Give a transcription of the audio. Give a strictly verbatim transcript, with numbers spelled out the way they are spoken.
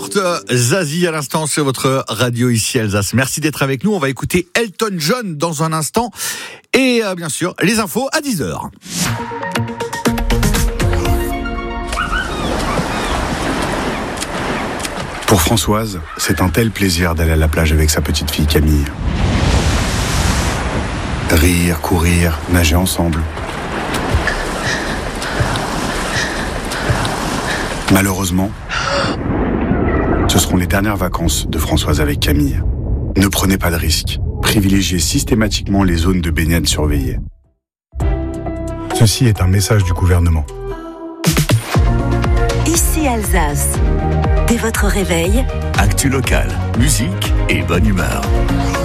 Porte, Zazie à l'instant sur votre radio ici Alsace. Merci d'être avec nous. On va écouter Elton John dans un instant. Et euh, bien sûr, les infos à dix heures. Pour Françoise, c'est un tel plaisir d'aller à la plage avec sa petite fille Camille. Rire, courir, nager ensemble. Malheureusement, ce seront les dernières vacances de Françoise avec Camille. Ne prenez pas de risques. Privilégiez systématiquement les zones de baignade surveillées. Ceci est un message du gouvernement. Ici Alsace. Dès votre réveil, actu local, musique et bonne humeur.